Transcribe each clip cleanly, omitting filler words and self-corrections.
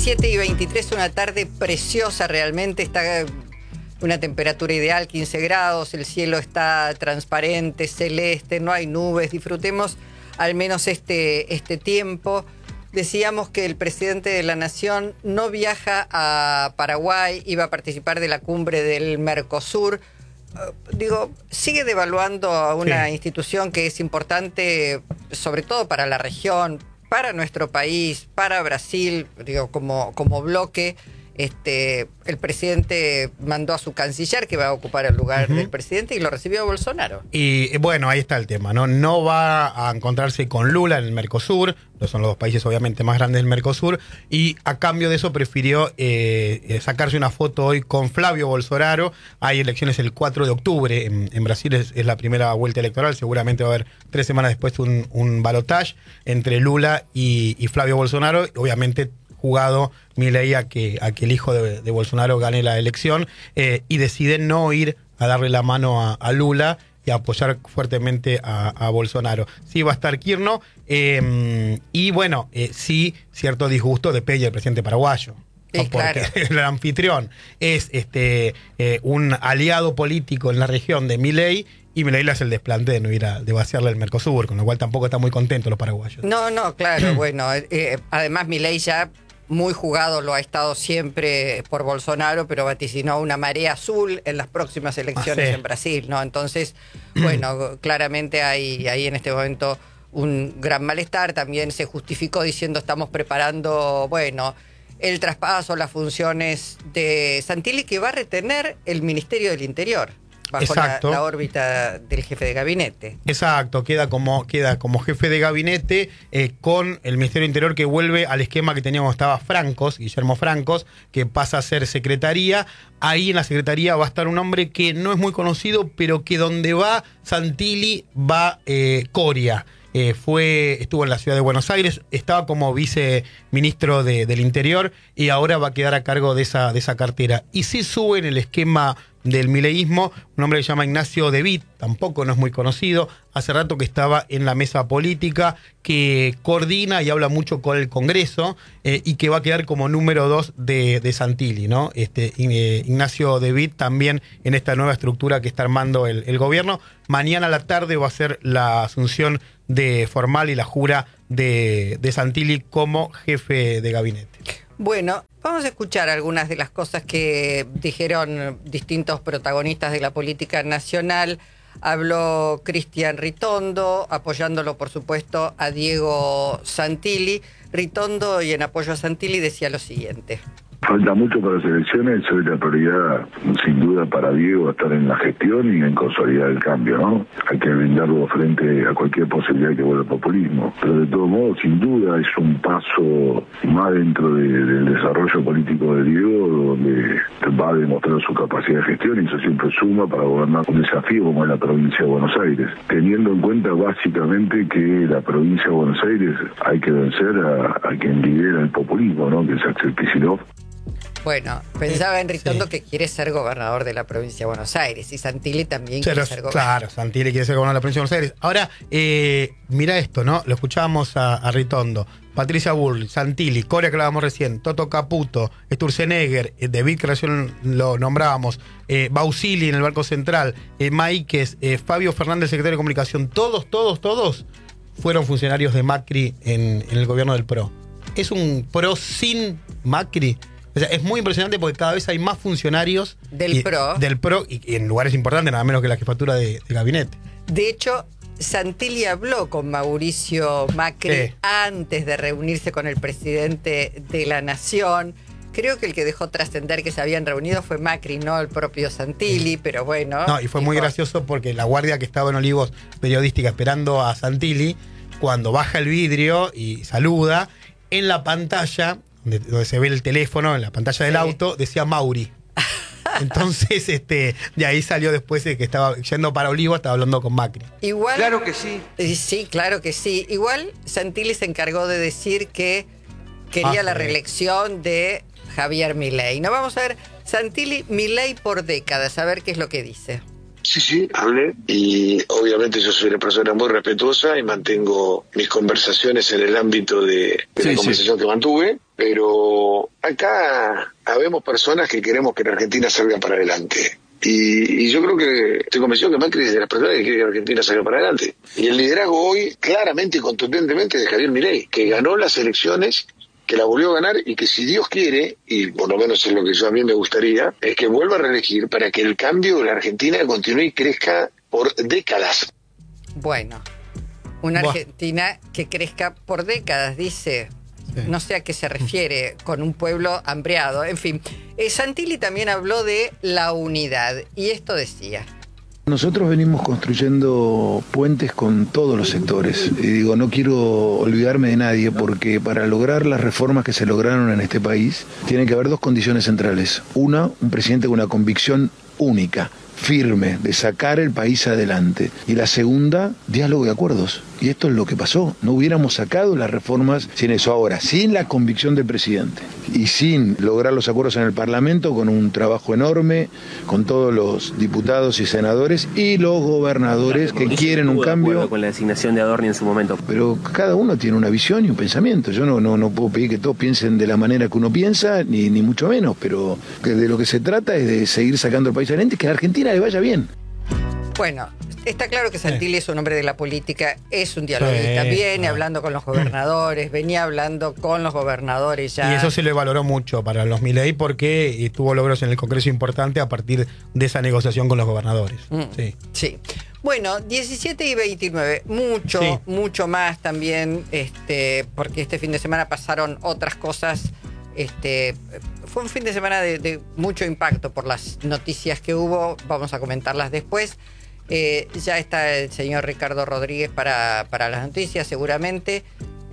17:23, una tarde preciosa realmente, está una temperatura ideal, 15 grados, el cielo está transparente, celeste, no hay nubes, disfrutemos al menos este tiempo. Decíamos que el presidente de la Nación no viaja a Paraguay, iba a participar de la cumbre del Mercosur. Sigue devaluando a una institución que es importante, sobre todo para la región, para nuestro país, para Brasil, como bloque. El presidente mandó a su canciller, que va a ocupar el lugar del presidente, y lo recibió Bolsonaro. Y bueno, ahí está el tema, ¿no? No va a encontrarse con Lula en el Mercosur, no son los dos países obviamente más grandes del Mercosur, y a cambio de eso prefirió sacarse una foto hoy con Flavio Bolsonaro. Hay elecciones el 4 de octubre, en Brasil es la primera vuelta electoral, seguramente va a haber 3 semanas después un balotaje entre Lula y Flavio Bolsonaro, obviamente jugado Milei a que el hijo de Bolsonaro gane la elección, y deciden no ir a darle la mano a Lula y a apoyar fuertemente a Bolsonaro. Sí va a estar Kirchner, y bueno, sí cierto disgusto de Peña, el presidente paraguayo. Sí, porque claro. el anfitrión es un aliado político en la región de Milei, y Milei le hace el desplante de no ir de vaciarle el Mercosur, con lo cual tampoco está muy contento los paraguayos. No, claro, bueno, además Milei ya muy jugado lo ha estado siempre por Bolsonaro, pero vaticinó una marea azul en las próximas elecciones en Brasil, ¿no? Entonces, bueno, claramente hay ahí en este momento un gran malestar. También se justificó diciendo estamos preparando, el traspaso, las funciones de Santilli, que va a retener el Ministerio del Interior bajo la órbita del jefe de gabinete. Exacto, queda como jefe de gabinete, con el Ministerio del Interior, que vuelve al esquema que teníamos, estaba Guillermo Francos, que pasa a ser secretaría. Ahí en la secretaría va a estar un hombre que no es muy conocido, pero que donde va Santilli va Coria. Estuvo en la ciudad de Buenos Aires, estaba como viceministro del Interior, y ahora va a quedar a cargo de esa cartera. Y sí sube en el esquema del mileísmo un hombre que se llama Ignacio De Witt, tampoco no es muy conocido, hace rato que estaba en la mesa política, que coordina y habla mucho con el Congreso, y que va a quedar como número 2 de Santilli, ¿no? Ignacio De Witt también en esta nueva estructura que está armando el gobierno. Mañana a la tarde va a ser la asunción formal y la jura de Santilli como jefe de gabinete. Bueno, vamos a escuchar algunas de las cosas que dijeron distintos protagonistas de la política nacional. Habló Cristian Ritondo, apoyándolo por supuesto a Diego Santilli. Ritondo, y en apoyo a Santilli, decía lo siguiente: falta mucho para las elecciones, hoy la prioridad sin duda para Diego estar en la gestión y en consolidar el cambio, ¿no? Hay que brindarlo frente a cualquier posibilidad que vuelva el populismo, pero de todos modos sin duda es un paso más dentro del desarrollo político de Diego, donde va a demostrar su capacidad de gestión, y eso siempre suma para gobernar un desafío como es la provincia de Buenos Aires, teniendo en cuenta básicamente que la provincia de Buenos Aires hay que vencer a quien lidera el populismo, ¿no? Que es Axel Kicillof. Bueno, pensaba en Ritondo que quiere ser gobernador de la provincia de Buenos Aires, y Santilli también quiere ser gobernador. Claro, Santilli quiere ser gobernador de la provincia de Buenos Aires. Ahora, mira esto, ¿no? Lo escuchábamos a Ritondo, Patricia Bullrich, Santilli, Coria, que hablábamos recién, Toto Caputo, Sturzenegger, De Witt, que recién lo nombrábamos, Bausili en el Banco Central, Maíquez, Fabio Fernández, secretario de Comunicación, todos fueron funcionarios de Macri en el gobierno del PRO. Es un PRO sin Macri. O sea, es muy impresionante porque cada vez hay más funcionarios del PRO y en lugares importantes, nada menos que la jefatura de gabinete. De hecho, Santilli habló con Mauricio Macri antes de reunirse con el presidente de la Nación. Creo que el que dejó trascender que se habían reunido fue Macri, no el propio Santilli, pero bueno. No, y fue muy gracioso porque la guardia que estaba en Olivos periodística esperando a Santilli, cuando baja el vidrio y saluda, en la pantalla donde se ve el teléfono, en la pantalla del auto, decía Mauri. Entonces, de ahí salió después de que estaba yendo para Olivo, estaba hablando con Macri. Igual, claro que sí. Sí, claro que sí. Igual Santilli se encargó de decir que quería la reelección de Javier Milei. No, vamos a ver, Santilli, Milei por décadas, a ver qué es lo que dice. Sí, hablé y obviamente yo soy una persona muy respetuosa y mantengo mis conversaciones en el ámbito de la conversación que mantuve, pero acá habemos personas que queremos que la Argentina salga para adelante. Y yo creo que estoy convencido que Macri es de las personas que quiere que Argentina salga para adelante. Y el liderazgo hoy, claramente y contundentemente, de Javier Milei, que ganó las elecciones, que la volvió a ganar y que si Dios quiere, y por lo menos es lo que a mí me gustaría, es que vuelva a reelegir para que el cambio de la Argentina continúe y crezca por décadas. Bueno, una Argentina que crezca por décadas, dice. No sé a qué se refiere con un pueblo hambreado. En fin, Santilli también habló de la unidad y esto decía. Nosotros venimos construyendo puentes con todos los sectores. Y digo, no quiero olvidarme de nadie porque para lograr las reformas que se lograron en este país, tiene que haber dos condiciones centrales. Una, un presidente con una convicción única, firme, de sacar el país adelante. Y la segunda, diálogo y acuerdos. Y esto es lo que pasó. No hubiéramos sacado las reformas sin eso. Ahora, sin la convicción del presidente y sin lograr los acuerdos en el Parlamento, con un trabajo enorme, con todos los diputados y senadores y los gobernadores que quieren un cambio. Con la designación de Adorni en su momento. Pero cada uno tiene una visión y un pensamiento. Yo no puedo pedir que todos piensen de la manera que uno piensa, ni mucho menos, pero de lo que se trata es de seguir sacando el país adelante y que a la Argentina le vaya bien. Bueno, está claro que Santilli es un hombre de la política, es un dialoguista, viene hablando con los gobernadores, venía hablando con los gobernadores ya. Y eso se le valoró mucho para los Milei porque tuvo logros en el Congreso importante a partir de esa negociación con los gobernadores. Sí. Bueno, 17 y 29, mucho más también, porque este fin de semana pasaron otras cosas. Fue un fin de semana de mucho impacto por las noticias que hubo, vamos a comentarlas después. Ya está el señor Ricardo Rodríguez para las noticias seguramente,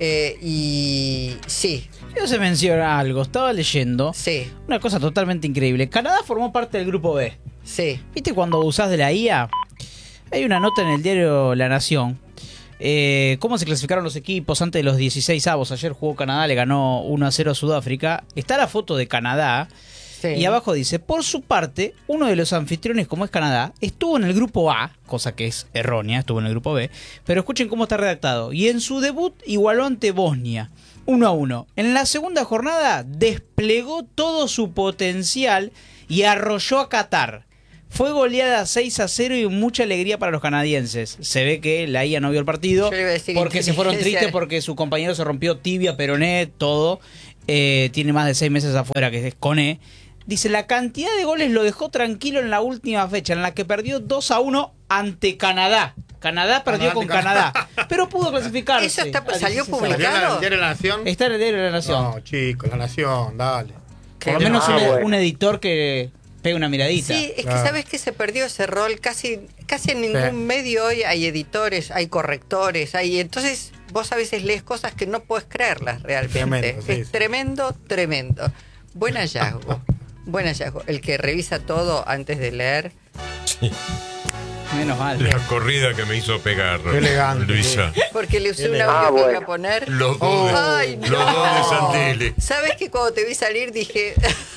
y sí. Yo se menciona algo, estaba leyendo una cosa totalmente increíble. Canadá formó parte del grupo B. Sí. ¿Viste cuando usás de la IA? Hay una nota en el diario La Nación. Cómo se clasificaron los equipos antes de los 16avos. Ayer jugó Canadá, le ganó 1-0 a Sudáfrica. Está la foto de Canadá. Y abajo dice, por su parte, uno de los anfitriones, como es Canadá, estuvo en el grupo A, cosa que es errónea, estuvo en el grupo B, pero escuchen cómo está redactado. Y en su debut igualó ante Bosnia, 1-1. En la segunda jornada desplegó todo su potencial y arrolló a Qatar. Fue goleada 6-0 y mucha alegría para los canadienses. Se ve que la IA no vio el partido porque se fueron tristes porque su compañero se rompió tibia, peroné, todo. Tiene más de 6 meses afuera, que es Coné. Dice, la cantidad de goles lo dejó tranquilo en la última fecha, en la que perdió 2-1 ante Canadá. Canadá perdió con Canadá, pero pudo clasificarse. ¿Eso salió publicado? ¿Está en el diario de la Nación? Está en el diario de la Nación. No, chicos, La Nación, dale. Por lo menos un editor que pega una miradita. Sí, es que sabes que se perdió ese rol. Casi en ningún medio hoy hay editores, hay correctores, entonces vos a veces lees cosas que no podés creerlas realmente. Tremendo, tremendo. Buen hallazgo. El que revisa todo antes de leer. Sí. Menos mal. La corrida que me hizo pegar, elegante, Luisa. Porque le usé un audio que iba a poner. Los dos de Santilli. ¿Sabes que cuando te vi salir dije...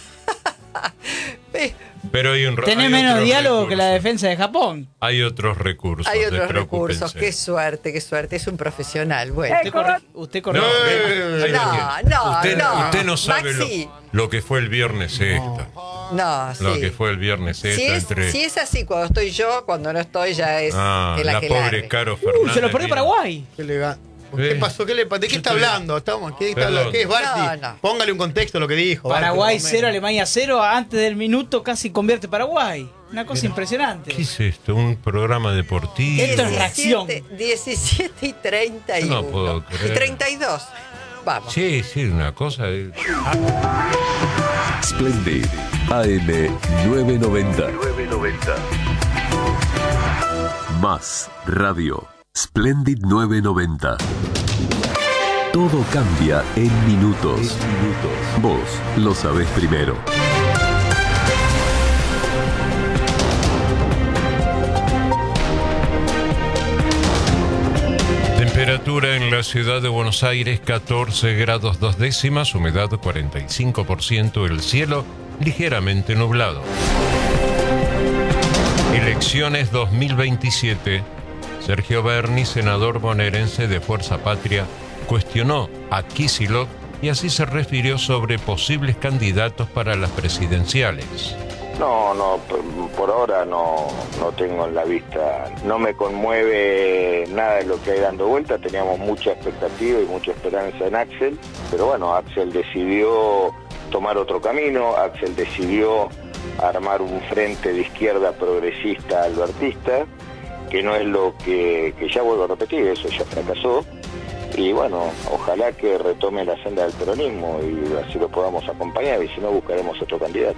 Pero hay Tenés menos diálogo que la defensa de Japón. Hay otros recursos. Hay otros recursos. Qué suerte. Es un profesional. Bueno. Usted corrió. Usted no sabe lo que fue el viernes esto. Lo que fue el viernes esto. Si es así cuando estoy yo, cuando no estoy ya es el la pobre Caro Fernández. Se lo perdió Paraguay. ¿Qué pasó? ¿De qué está hablando? ¿Qué es Barty? No. Póngale un contexto a lo que dijo. Paraguay 0, Alemania 0. Antes del minuto casi convierte Paraguay. Una cosa impresionante. ¿Qué es esto? ¿Un programa deportivo? Esto es reacción. 17 y 31. No puedo creer. Y 32. Vamos. Sí, una cosa. Splendid AM 990. Más radio. Splendid 990. Todo cambia en minutos. Vos lo sabés primero. Temperatura en la ciudad de Buenos Aires, 14 grados 2 décimas, humedad 45%, el cielo ligeramente nublado. El Elecciones 2027. Sergio Berni, senador bonaerense de Fuerza Patria, cuestionó a Kicillof y así se refirió sobre posibles candidatos para las presidenciales. No, por ahora no tengo en la vista, no me conmueve nada de lo que hay dando vuelta. Teníamos mucha expectativa y mucha esperanza en Axel, pero bueno, Axel decidió tomar otro camino, Axel decidió armar un frente de izquierda progresista albertista, que no es lo que ya vuelvo a repetir, eso ya fracasó. Y bueno, ojalá que retome la senda del peronismo y así lo podamos acompañar, y si no buscaremos otro candidato.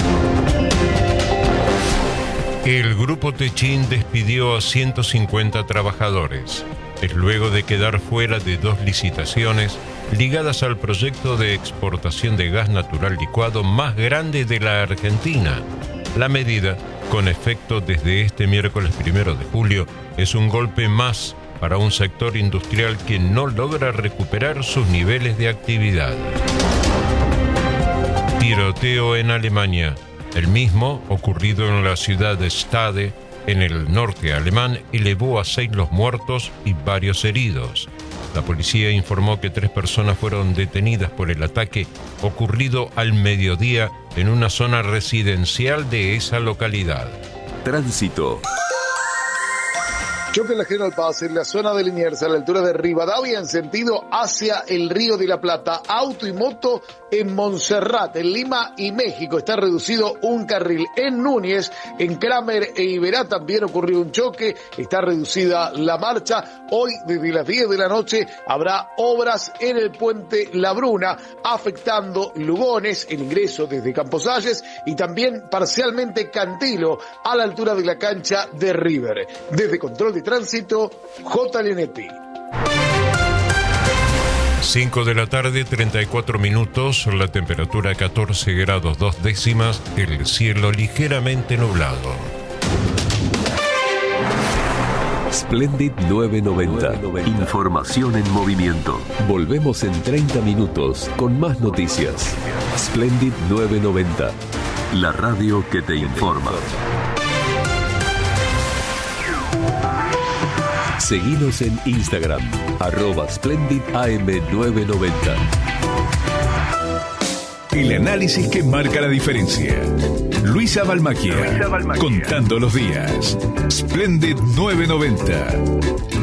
El Grupo Techin despidió a 150 trabajadores. Es luego de quedar fuera de 2 licitaciones ligadas al proyecto de exportación de gas natural licuado más grande de la Argentina. La medida, con efecto desde este miércoles 1 de julio, es un golpe más para un sector industrial que no logra recuperar sus niveles de actividad. Tiroteo en Alemania. El mismo, ocurrido en la ciudad de Stade, en el norte alemán, elevó a 6 los muertos y varios heridos. La policía informó que 3 personas fueron detenidas por el ataque ocurrido al mediodía en una zona residencial de esa localidad. Tránsito. Choque en la General Paz, en la zona de Liniers, a la altura de Rivadavia, en sentido hacia el Río de la Plata. Auto y moto en Montserrat, en Lima y México. Está reducido un carril. En Núñez, en Kramer e Iberá también ocurrió un choque. Está reducida la marcha. Hoy, desde las 10 de la noche, habrá obras en el puente La Bruna, afectando Lugones, el ingreso desde Camposalles, y también parcialmente Cantilo, a la altura de la cancha de River. Desde Control de Tránsito, J. Lenetti. 5 de la tarde, 34 minutos, la temperatura 14 grados 2 décimas, el cielo ligeramente nublado. Splendid 990. Información en movimiento. Volvemos en 30 minutos con más noticias. Splendid 990. La radio que te informa. Seguinos en Instagram, @SplendidAM990. El análisis que marca la diferencia. Luisa Balmacchia, contando los días. Splendid 990.